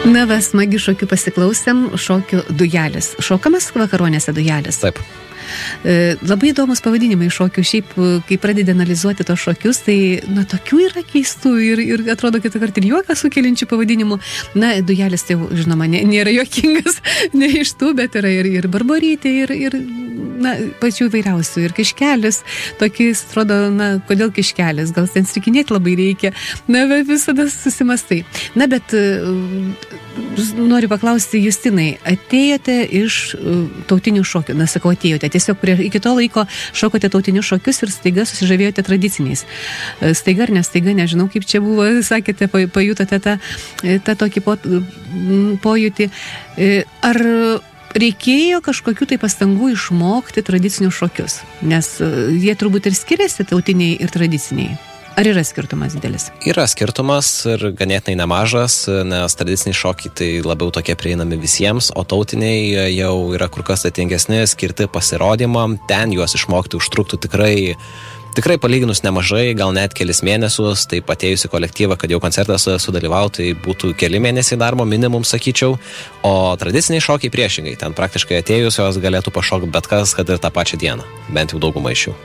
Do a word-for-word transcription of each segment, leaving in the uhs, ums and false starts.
Na, va, smagi šokių pasiklausėm, šokių dujelis. Šokamas vakaronėse dujelis? Taip. E, labai įdomus pavadinimai šokių. Šiaip, kai pradedi analizuoti tos šokius, tai, na, tokių yra keistų ir, ir atrodo, kitą kartą ir juoką sukeliančių pavadinimų. Na, dujelis, tai, žinoma, nė, nėra juokingas, ne iš tų, bet yra ir, ir barborytė, ir, ir, na, pačių įvairiausių. Ir kiškelis, tokis, atrodo, na, kodėl kiškelis, gal ten strikinėti labai reikia. Na, visada susimastai. Na, bet noriu paklausti, Justinai, atėjote iš tautinių šokių, na, sakau, atėjote, tiesiog prie, iki to laiko šokote tautinius šokius ir staiga susižavėjote tradiciniais. Staiga ar nestaiga, nežinau, kaip čia buvo, sakėte, pajutote tą, tą tokį po, pojūtį. Ar reikėjo kažkokių tai pastangų išmokti tradicinius šokius? Nes jie turbūt ir skiriasi, tautiniai ir tradiciniai. Ar yra skirtumas didelis? Yra skirtumas ir ganėtinai nemažas, nes tradiciniai šokiai tai labiau tokie prieinami visiems, o tautiniai jau yra kur kas sudėtingesni, skirti pasirodymam, ten juos išmokti užtruktų tikrai, tikrai palyginus nemažai, gal net kelis mėnesius, tai atėjus į kolektyvą, kad jau koncertas sudalyvautų, tai būtų keli mėnesiai darbo minimum, sakyčiau, o tradiciniai šokiai priešingai, ten praktiškai atėjus jos galėtų pašokti bet kas, kad ir tą pačią dieną, bent jau daugumą iš jų.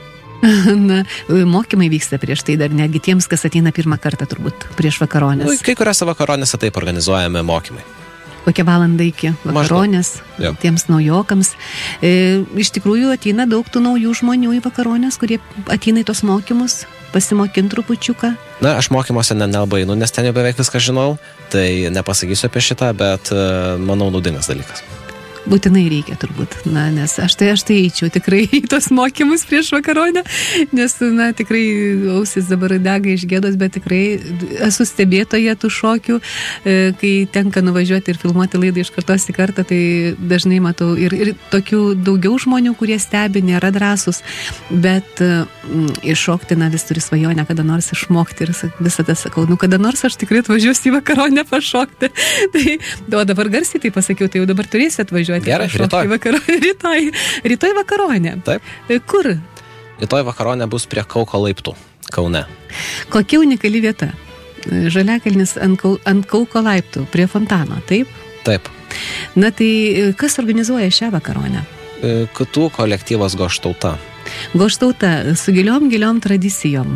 Na, mokymai vyksta prieš tai dar netgi tiems, kas ateina pirmą kartą turbūt prieš vakaronės. Nu, kai kuriuose vakaronėse taip organizuojame mokymai. Kokią valandą iki vakaronės, tiems naujokams. E, iš tikrųjų ateina daug tų naujų žmonių į vakaronės, kurie ateina į tos mokymus, pasimokint trupučiuką. Na, aš mokymuose nelabai einu, nes ten jau beveik viską žinau, tai nepasakysiu apie šitą, bet manau naudingas dalykas. Būtinai reikia turbūt, na, nes aš tai, aš tai eičiau tikrai į tos mokymus prieš vakaronę, nes, na, tikrai ausis dabar dega iš gėdos, bet tikrai esu stebėtoja tų šokių, kai tenka nuvažiuoti ir filmuoti laidą iš kartos į kartą, tai dažnai matau ir, ir tokių daugiau žmonių, kurie stebi, nėra drąsus, bet mm, iššokti, na, vis turi svajonę kada nors išmokti ir visada sakau, nu, kada nors aš tikrai atvažiuosiu į vakaronę pašokti. Tai, o dabar garsiai tai pasakiau, tai jau dabar turėsi atvažiuoti. Gerai, rytoj. rytoj. Rytoj vakaronė. Taip. Kur? Rytoj vakaronė bus prie Kauko laiptų, Kaune. Kokia unikali vieta? Žaliakalnis ant, Kau, ant Kauko laiptų, prie fontano, taip? Taip. Na tai kas organizuoja šią vakaronę? Kitų kolektyvas Goštauta. Goštauta, su giliom, giliom tradicijom.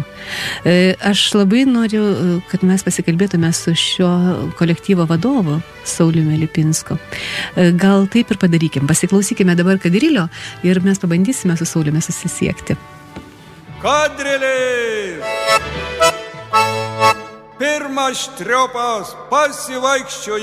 Aš labai noriu, kad mes pasikalbėtume su šio kolektyvo vadovu, Sauliumi Lipinsku. Gal taip ir padarykim. Pasiklausykime dabar Kadrilio ir mes pabandysime su Sauliumi susisiekti. Kadriliai! Pirmas štriopas pasivaikščioja.